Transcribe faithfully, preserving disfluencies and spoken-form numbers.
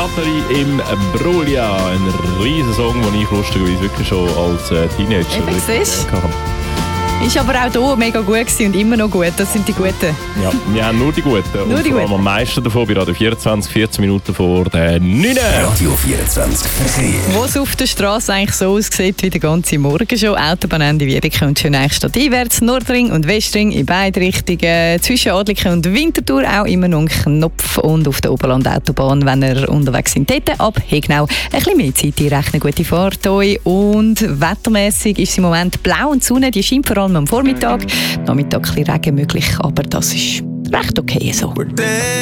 Nathalie im Brulia. Ein riesen Song, den ich lustigerweise wirklich schon als äh, Teenager hatte. Ist aber auch hier mega gut gewesen und immer noch gut. Das sind die Guten. Ja, wir haben nur die Guten. Nur und die vor allem Guten. am meisten davon bei Radio vierundzwanzig, vierzehn Minuten vor der neun. Radio vierundzwanzig Verkehr. Wo es auf der Straße eigentlich so aussieht wie der ganze Morgen schon. Autobahnende Wiedeke und Schöneichstadt einwärts, Nordring und Westring in beide Richtungen. Zwischen Adliken und Winterthur auch immer noch ein Knopf. Und auf der Oberland-Autobahn, wenn ihr unterwegs sind, dort ab Hegnau ein bisschen mehr Zeit einrechnen. Gute Fahrt euch. Und wettermässig ist es im Moment blau und die Sonne, die scheint vor allem am Vormittag. Nachmittag ein bisschen Regen möglich, aber das ist recht okay so.